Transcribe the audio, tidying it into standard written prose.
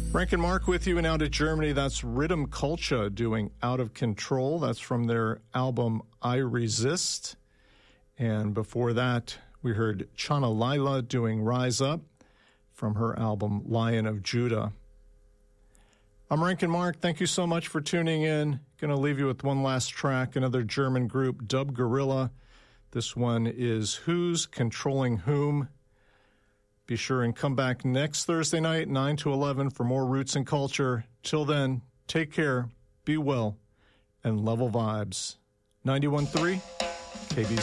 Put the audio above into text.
Frank and Mark with you, and out of Germany, that's Rhythm Culture doing Out of Control. That's from their album I Resist. And before that, we heard Chana Lila doing Rise Up from her album Lion of Judah. I'm Rankin Mark. Thank you so much for tuning in. Going to leave you with one last track, another German group, Dub Gorilla. This one is Who's Controlling Whom? Be sure and come back next Thursday night, 9 to 11, for more Roots and Culture. Till then, take care, be well, and level vibes. 91.3 KBZ.